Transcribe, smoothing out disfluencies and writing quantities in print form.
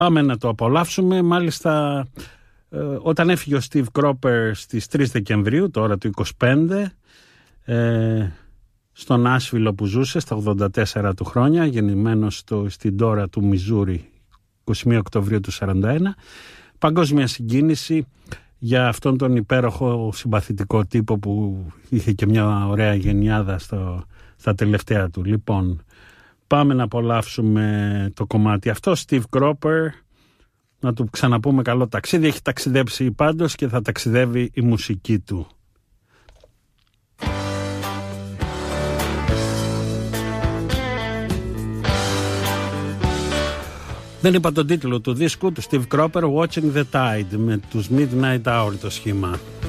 Πάμε να το απολαύσουμε. Μάλιστα όταν έφυγε ο Steve Cropper στις 3 Δεκεμβρίου τώρα του 25, στον Νάσβιλο που ζούσε στα 84 του χρόνια, γεννημένος στην Ντόρα του Μιζούρι 21 Οκτωβρίου του 41, παγκόσμια συγκίνηση για αυτόν τον υπέροχο συμπαθητικό τύπο που είχε και μια ωραία γενιάδα στα τελευταία του. Λοιπόν, πάμε να απολαύσουμε το κομμάτι αυτό. Steve Cropper, να του ξαναπούμε καλό ταξίδι. Έχει ταξιδέψει πάντως και θα ταξιδεύει η μουσική του. Δεν είπα τον τίτλο του δίσκου του Steve Cropper, Watching the Tide, με τους Midnight Hour το σχήμα.